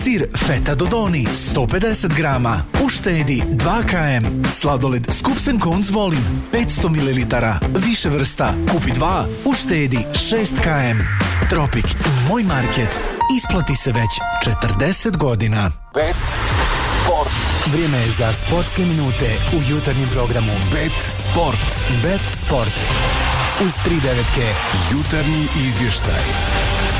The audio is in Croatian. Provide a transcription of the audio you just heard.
Sir Feta Dodoni 150 grama, uštedi 2 km. Sladoled Skups & Konz Volim 500 ml, više vrsta, kupi 2, uštedi 6 km. Tropik, moj market, isplati se već 40 godina. Bet Sport. Vrijeme je za sportske minute u jutarnjem programu Bet Sport. Bet Sport. Uz 3 devetke. Jutarnji izvještaj.